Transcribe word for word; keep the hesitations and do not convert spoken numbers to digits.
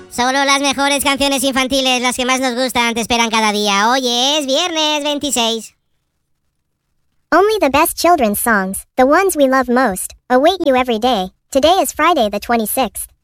Solo las mejores canciones infantiles, las que más nos gustan, te esperan cada día. Hoy es viernes veintiséis. Only the best children's songs, the ones we love most, await you every day. Today is Friday the twenty-sixth.